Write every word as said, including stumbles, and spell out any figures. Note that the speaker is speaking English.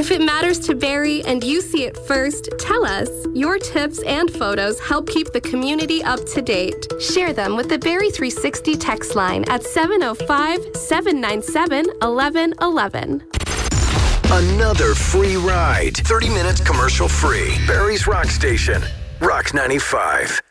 If it matters to Barrie and you see it first, tell us. Your tips and photos help keep the community up to date. Share them with the Barrie three sixty text line at seven oh five, seven nine seven, one one one one. Another free ride. thirty minutes commercial free. Barrie's Rock Station. Rock ninety-five.